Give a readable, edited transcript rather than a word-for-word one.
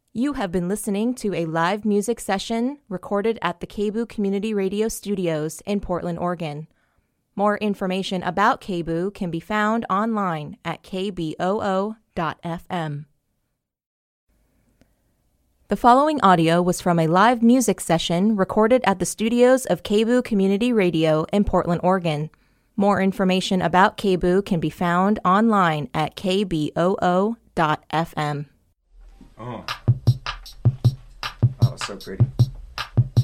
You have been listening to a live music session recorded at the KBOO Community Radio Studios in Portland, Oregon. More information about KBOO can be found online at kboo.fm. The following audio was from a live music session recorded at the studios of KBOO Community Radio in Portland, Oregon. More information about KBOO can be found online at kboo.fm. Oh, it's so pretty.